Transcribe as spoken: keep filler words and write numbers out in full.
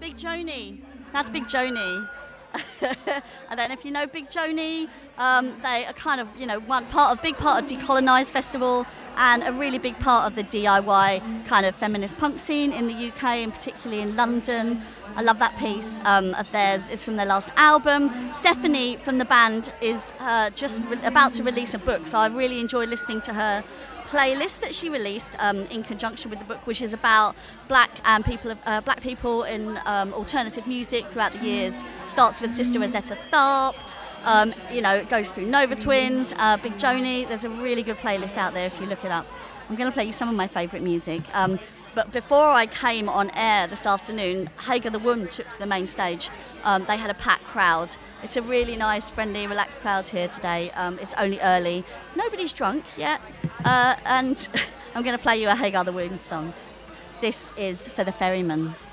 Big Joni. That's Big Joni. I don't know if you know Big Joni. Um, they are kind of, you know, one part of big part of Decolonise Festival and a really big part of the D I Y kind of feminist punk scene in the U K and particularly in London. I love that piece um, of theirs. It's from their last album. Stephanie from the band is uh, just re- about to release a book, so I really enjoy listening to her playlist that she released um, in conjunction with the book, which is about black and people, uh, black people in um, alternative music throughout the years. Starts with Sister Rosetta Tharpe, um, you know, it goes through Nova Twins, uh, Big Joni. There's a really good playlist out there if you look it up. I'm going to play you some of my favourite music. Um, but before I came on air this afternoon, Hagar the Womb took to the main stage. Um, they had a packed crowd. It's a really nice, friendly, relaxed crowd here today. Um, it's only early. Nobody's drunk yet. Uh, and I'm going to play you a Hagar the Womb song. This is for the Ferryman.